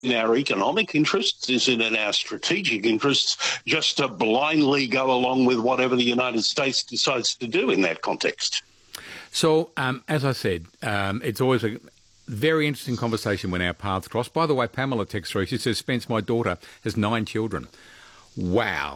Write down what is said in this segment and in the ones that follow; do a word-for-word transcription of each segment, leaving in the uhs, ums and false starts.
in our economic interests? Is it in our strategic interests just to blindly go along with whatever the United States decides to do in that context? So, um, as I said, um, it's always a very interesting conversation when our paths cross. By the way, Pamela texts through. She says, Spence, my daughter has nine children. Wow.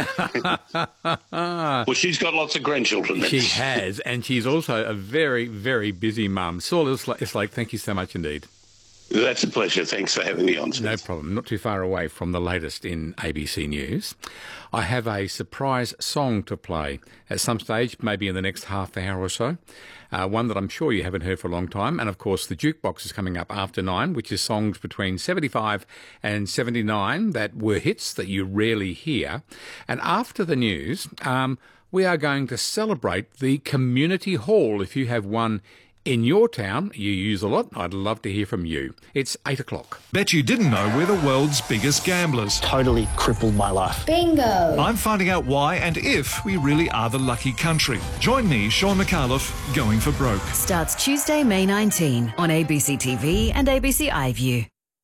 Well, she's got lots of grandchildren. She has, and she's also a very, very busy mum. Saul Eslake, thank you so much indeed. That's a pleasure. Thanks for having me on. No problem. Not too far away from the latest in A B C News. I have a surprise song to play at some stage, maybe in the next half hour or so. Uh, one that I'm sure you haven't heard for a long time. And, of course, the Jukebox is coming up after nine, which is songs between seventy-five and seventy-nine that were hits that you rarely hear. And after the news, um, we are going to celebrate the community hall. If you have one in your town you use a lot, I'd love to hear from you. It's eight o'clock. Bet you didn't know we're the world's biggest gamblers. Totally crippled my life. Bingo! I'm finding out why and if we really are the lucky country. Join me, Sean McAuliffe, Going for Broke. Starts Tuesday, May nineteenth on A B C T V and A B C iView.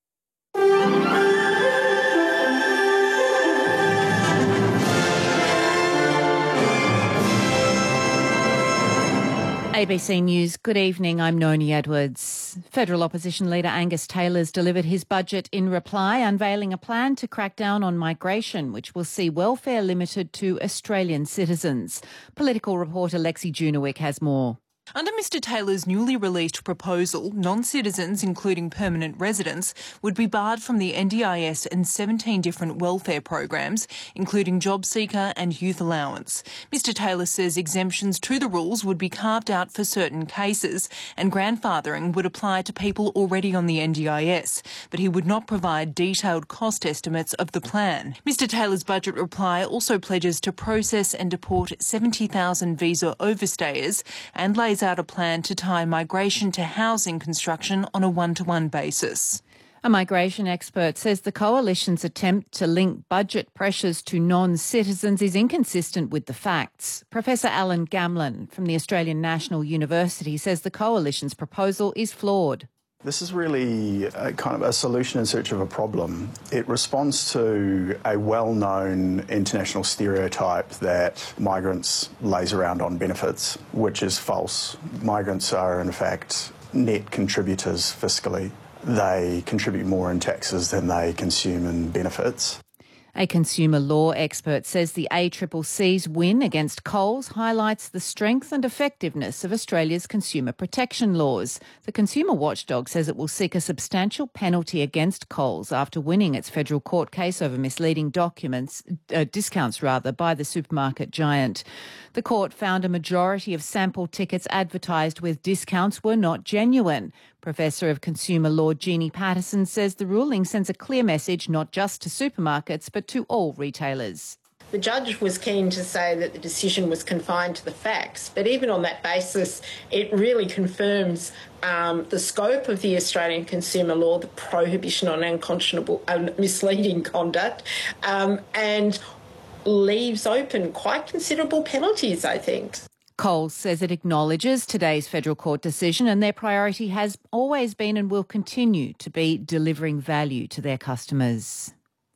A B C News, good evening, I'm Noni Edwards. Federal opposition leader Angus Taylor's delivered his budget in reply, unveiling a plan to crack down on migration, which will see welfare limited to Australian citizens. Political reporter Lexi Junowick has more. Under Mr Taylor's newly released proposal, non-citizens, including permanent residents, would be barred from the N D I S and seventeen different welfare programs, including Job Seeker and Youth Allowance. Mr Taylor says exemptions to the rules would be carved out for certain cases and grandfathering would apply to people already on the N D I S, but he would not provide detailed cost estimates of the plan. Mr Taylor's budget reply also pledges to process and deport seventy thousand visa overstayers and lays out a plan to tie migration to housing construction on a one-to-one basis. A migration expert says the coalition's attempt to link budget pressures to non-citizens is inconsistent with the facts. Professor Alan Gamlin from the Australian National University says the coalition's proposal is flawed. This is really a kind of a solution in search of a problem. It responds to a well-known international stereotype that migrants laze around on benefits, which is false. Migrants are, in fact, net contributors fiscally. They contribute more in taxes than they consume in benefits. A consumer law expert says the A C C C's win against Coles highlights the strength and effectiveness of Australia's consumer protection laws. The consumer watchdog says it will seek a substantial penalty against Coles after winning its federal court case over misleading documents, uh, discounts rather, by the supermarket giant. The court found a majority of sample tickets advertised with discounts were not genuine. Professor of Consumer Law Jeannie Patterson says the ruling sends a clear message not just to supermarkets but to all retailers. The judge was keen to say that the decision was confined to the facts, but even on that basis, it really confirms um, the scope of the Australian consumer law, the prohibition on unconscionable, uh, misleading conduct, um, and leaves open quite considerable penalties, I think. Coles says it acknowledges today's federal court decision and their priority has always been and will continue to be delivering value to their customers.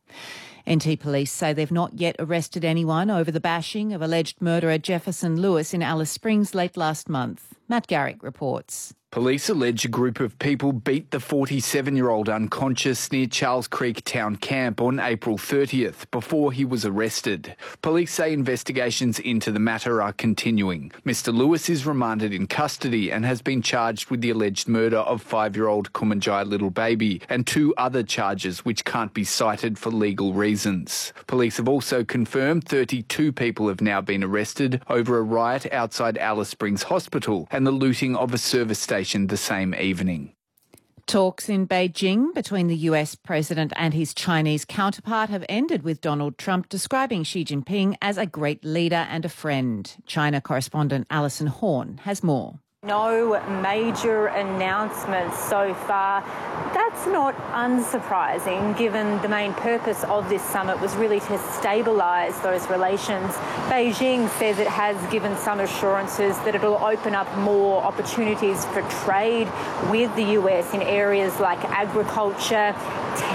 N T Police say they've not yet arrested anyone over the bashing of alleged murderer Jefferson Lewis in Alice Springs late last month. Matt Garrick reports. Police allege a group of people beat the forty-seven-year-old unconscious near Charles Creek Town Camp on April thirtieth before he was arrested. Police say investigations into the matter are continuing. Mister Lewis is remanded in custody and has been charged with the alleged murder of five-year-old Kumanjai Little Baby and two other charges which can't be cited for legal reasons. Police have also confirmed thirty-two people have now been arrested over a riot outside Alice Springs Hospital and the looting of a service station the same evening. Talks in Beijing between the U S president and his Chinese counterpart have ended with Donald Trump describing Xi Jinping as a great leader and a friend. China correspondent Alison Horn has more. No major announcements so far. That's not unsurprising, given the main purpose of this summit was really to stabilise those relations. Beijing says it has given some assurances that it will open up more opportunities for trade with the U S in areas like agriculture,